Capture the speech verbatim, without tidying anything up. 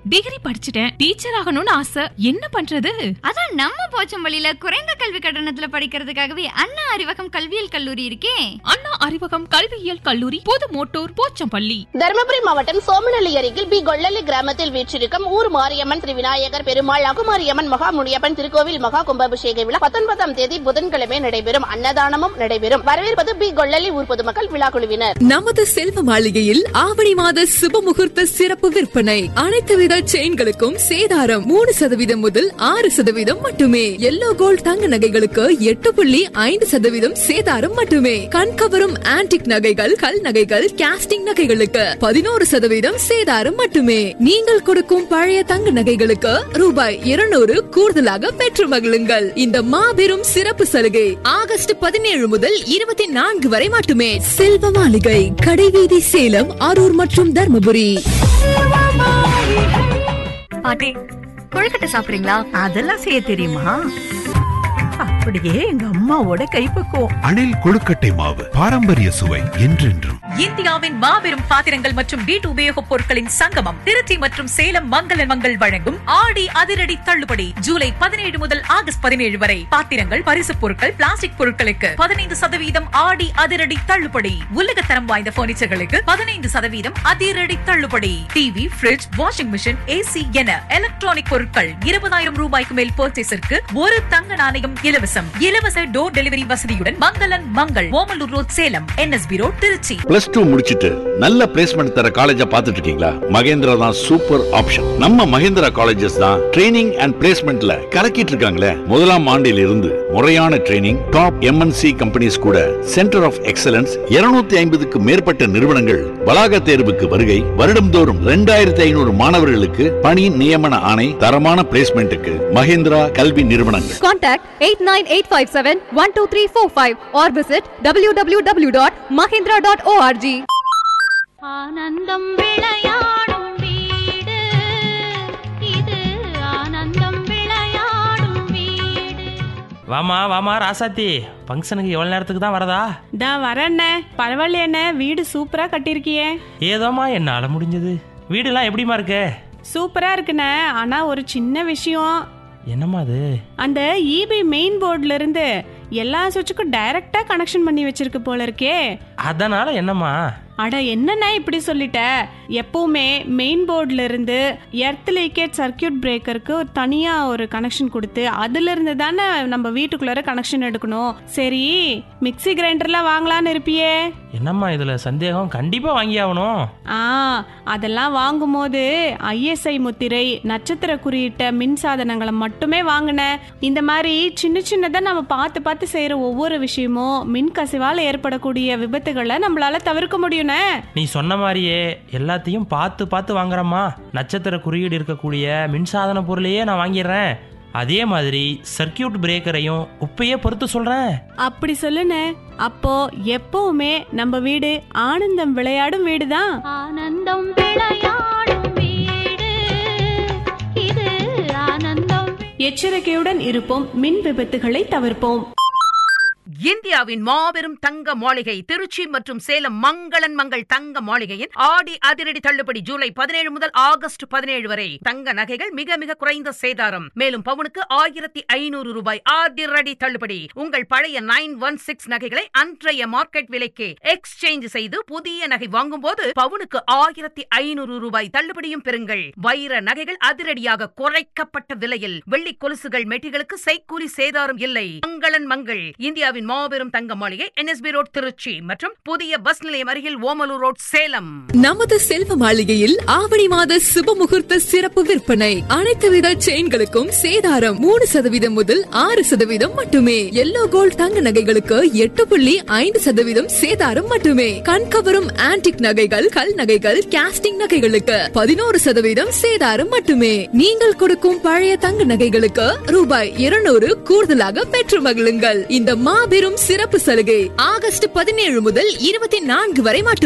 Degree படிச்சுட்டேன், teacher ஆகணும்னு ஆசை. என்ன பண்றது? அதான் நம்ம போச்சம்பள்ளியில குறைந்த கல்வி கட்டணத்துல படிக்கிறதுக்காகவே அண்ணா அறிவகம் கல்வியியல் கல்லூரி இருக்கே. அண்ணா அறிவகம் கல்வியியல் கல்லூரி, புது மோட்டூர், போச்சம்பள்ளி. தருமபுரி மாவட்டம் சோமநல்லி அருகில் பி கொள்ளலி கிராமத்தில் வீற்றிருக்கும் ஊர் மாரியம்மன் திரு விநாயகர் பெருமாள் அகுமாரியம்மன் மகா முனியப்பன் திருக்கோவில் மகா கும்பாபிஷேக விழா பத்தொன்பதாம் தேதி புதன்கிழமை நடைபெறும். அன்னதானமும் நடைபெறும். வரவேற்பது பி கொள்ளலி ஊர் பொதுமக்கள் விழா குழுவினர். நமது செல்வ மாளிகையில் ஆவணி மாத சுப முகூர்த்த சிறப்பு விற்பனை. அனைத்து வித செயின்களுக்கும் சேதாரம் மூணு சதவீதம் முதல் ஆறு சதவீதம் மட்டுமே. எல்லோ கோல்ட் தங்க நகைகளுக்கு எட்டு புள்ளி ஐந்து சதவீதம் சேதாரம் மட்டுமே. கண்கவரும் ஆன்டிக் நகைகள், கல் நகைகள், காஸ்டிங் நகைகளுக்கு பதினோரு சதவீதம் சேதாரம் மட்டுமே. நீங்கள் கொடுக்கும் பழைய தங்க நகைகளுக்கு ரூபாய் இருநூறு கூடுதலாக பெற்று மகிழுங்கள். இந்த மாபெரும் சிறப்பு சலுகை ஆகஸ்ட் பதினேழு முதல் இருபத்தி நான்கு வரை மட்டுமே. செல்வ மாளிகை, கடைவீதி, சேலம், அரூர் மற்றும் தர்மபுரி. பாட்டி, கொழுக்கட்டை சாப்பிடுறீங்களா? அதெல்லாம் செய்ய தெரியுமா? அப்படியே எங்க அம்மாவோட கைப்பக்குவம். அணில் கொழுக்கட்டை மாவு, பாரம்பரிய சுவை என்றென்றும். இந்தியாவின் மாபெரும் பாத்திரங்கள் மற்றும் வீட்டு உபயோகப் பொருட்களின் சங்கமம் திருச்சி மற்றும் சேலம் மங்களன் மங்கள் வழங்கும் ஆடி அதிரடி தள்ளுபடி ஜூலை பதினேழு முதல் ஆகஸ்ட் பதினேழு வரை. பாத்திரங்கள், பரிசுப் பொருட்கள், பிளாஸ்டிக் பொருட்களுக்கு பதினைந்து சதவீதம் ஆடி அதிரடி தள்ளுபடி. உலகத்தரம் வாய்ந்த பர்னிச்சர்களுக்கு பதினைந்து சதவீதம் அதிரடி தள்ளுபடி. TV, bridge, washing machine, AC என எலக்ட்ரானிக் பொருட்கள் இருபதாயிரம் ரூபாய்க்கு மேல் பர்ச்சேஸிற்கு ஒரு தங்க நாணயம் இலவசம். இலவச டோர் டெலிவரி வசதியுடன் மங்களன் Mangal, Omalur road, Salem, NSP road, Trichy. Plus two முடிச்சிட்டு நல்ல பிளேஸ்மெண்ட் தர காலேஜா பாத்துட்டு இருக்கீங்களா? மகேந்திரா தான் சூப்பர் ஆப்ஷன். நம்ம மகேந்திரா காலேஜஸ் தான் ட்ரைனிங் அண்ட் பிளேஸ்மெண்ட்ல கலக்கிட்டு இருக்காங்களே. முதலாம் ஆண்டில் இருந்து முறையான ட்ரைனிங், டாப் எம்என்சி கம்பெனிஸ் கூட சென்டர் ஆஃப் எக்ஸலன்ஸ், இருநூத்தி ஐம்பதுக்கு மேற்பட்ட நிறுவனங்கள் வளாக தேர்வுக்கு வருகை. வருடம்தோறும் இரண்டாயிரத்தி ஐநூறு மாணவர்களுக்கு பணி நியமன ஆணை. தரமான பிளேஸ்மெண்ட்டுக்கு மகேந்திரா கல்வி நிறுவனங்கள். Contact eight nine eight five seven one two three four five or visit w w w dot mahindra dot org. ஆனந்தம் விளையாடும் வீடு இது, ஆனந்தம் விளையாடும் வீடு. வாமா வாமா ராசாத்தி, ஃபங்க்ஷனுக்கு எவ்வளவு நேரத்துக்கு தான் வரதா? டா வரண்ணே, பரவாயில்லையண்ணே, வீடு சூப்பரா கட்டிருக்கியே. ஏதோமா என்னால முடிஞ்சது. வீடுலாம் எப்படிமா இருக்கு? சூப்பரா இருக்குண்ணே, ஆனா ஒரு சின்ன விஷயம். என்னம்மா அது? அந்த ஈபி மெயின் போர்ட்ல இருந்து எல்லா சுவிட்சுக்கும் டைரக்டா கனெக்ஷன் பண்ணி வச்சிருக்கு போல இருக்கே. அதனால என்னம்மா? அட என்னண்ணா இப்படி சொல்லிட்ட? எப்பவுமே மெயின் போர்ட்ல இருந்து எர்த் லீக்கேஜ் சர்க்கியூட் பிரேக்கருக்கு ஒரு தனியா ஒரு கனெக்ஷன் கொடுத்து அதுல இருந்து தானே நம்ம வீட்டுக்குள்ளார கனெக்ஷன் எடுக்கணும். சரி, மிக்ஸி கிரைண்டர்லாம் வாங்கலான்னு இருப்பியே. என்னம்மா இதுல சந்தேகம்? கண்டிப்பா வாங்கி ஆகணும். ஆ, அதெல்லாம் வாங்கும் போது ஐஎஸ்ஐ முத்திரை, நட்சத்திர குறியிட்ட மின் சாதனங்களை மட்டுமே வாங்கின. இந்த மாதிரி சின்ன சின்னதா நம்ம பார்த்து பார்த்து செய்யற ஒவ்வொரு விஷயமும் மின் கசிவால் ஏற்படக்கூடிய விபத்துகளை நம்மளால தவிர்க்க முடியும். நீ சொன்ன மாதிரியே எல்லாத்தையும் பார்த்து பார்த்து வாங்குறம்மா. நட்சத்திர குறியீடு இருக்கக்கூடிய மின்சாதன பொருளையே நான் வாங்கிடுறேன். அதே மாதிரி சர்க்கியூட் பிரேக்கரையும் உப்பையே பொறுத்து சொல்றேன். அப்படி சொல்லுனே. அப்போ எப்பவுமே நம்ம வீடு ஆனந்தம் விளையாடும் வீடுதான். ஆனந்தம் விளையாடும் வீடு இது, ஆனந்தம். எச்சரிக்கையுடன் இருப்போம், மின் விபத்துகளை தவிர்ப்போம். இந்தியாவின் மாபெரும் தங்க மாளிகை திருச்சி மற்றும் சேலம் மங்களன் மங்கள் தங்க மாளிகையின் ஆடி அதிரடி தள்ளுபடி ஜூலை பதினேழு முதல் ஆகஸ்ட் பதினேழு வரை. தங்க நகைகள் மிக மிக குறைந்த சேதாரம். மேலும் பவுனுக்கு ஆயிரத்தி ஐநூறு ரூபாய் அதிரடி தள்ளுபடி. உங்கள் பழைய நைன் ஒன் சிக்ஸ் நகைகளை அன்றைய மார்க்கெட் விலைக்கு எக்ஸ்சேஞ்ச் செய்து புதிய நகை வாங்கும் போது பவுனுக்கு ஆயிரத்தி ஐநூறு ரூபாய் தள்ளுபடியும் பெறுங்கள். வைர நகைகள் அதிரடியாக குறைக்கப்பட்ட விலையில். வெள்ளி கொலுசுகள், மெட்டிகளுக்கு செய்கூலி சேதாரம் இல்லை. மங்களன் மங்கள், இந்தியாவின் மாபெரும் தங்க மாளிகை, என்எஸ்பி ரோட், திருச்சி மற்றும் புதிய பஸ் நிலையம் அருகில் ஓமலூர் ரோட், சேலம். நமது செல்வ மாளிகையில் ஆவணி மாத சுப முகூர்த்த சிறப்பு விற்பனை. அனைத்து வித செயின்களுக்கும் சேதாரம் மூணு சதவீதம் முதல் ஆறு சதவீதம் மட்டுமே. எல்லோ கோல்ட் தங்க நகைகளுக்கு எட்டு புள்ளி ஐந்து சதவீதம் சேதாரம் மட்டுமே. கண்கவரும் ஆன்டிக் நகைகள், கல் நகைகள், காஸ்டிங் நகைகளுக்கு பதினோரு சதவீதம் சேதாரம் மட்டுமே. நீங்கள் கொடுக்கும் பழைய தங்க நகைகளுக்கு ரூபாய் இருநூறு கூடுதலாக பெற்று மகிழுங்கள். இந்த மாபெரும் சிறப்பு சலுகை ஆகஸ்ட் பதினேழு முதல் இருபத்தி நான்கு வரை மட்டும்.